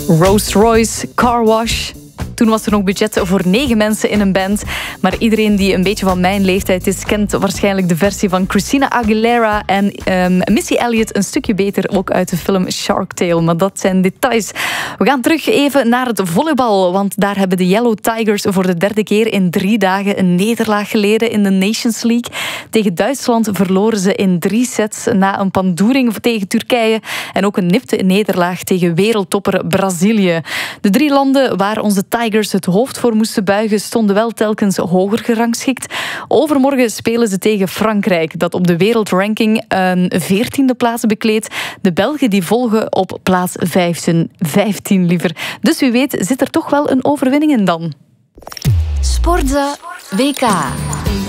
Rolls-Royce, Car Wash. Toen was er nog budget voor 9 mensen in een band. Maar iedereen die een beetje van mijn leeftijd is, kent waarschijnlijk de versie van Christina Aguilera en Missy Elliott een stukje beter, ook uit de film Shark Tale. Maar dat zijn details. We gaan terug even naar het volleybal, want daar hebben de Yellow Tigers voor de 3e keer in 3 dagen een nederlaag geleden in de Nations League. Tegen Duitsland verloren ze in 3 sets na een pandoering tegen Turkije en ook een nipte nederlaag tegen wereldtopper Brazilië. De 3 landen waar onze Tigers het hoofd voor moesten buigen, stonden wel telkens hoger gerangschikt. Overmorgen spelen ze tegen Frankrijk, dat op de wereldranking een 14e plaats bekleedt. De Belgen die volgen op plaats 15 liever. Dus wie weet zit er toch wel een overwinning in dan. Sportza WK.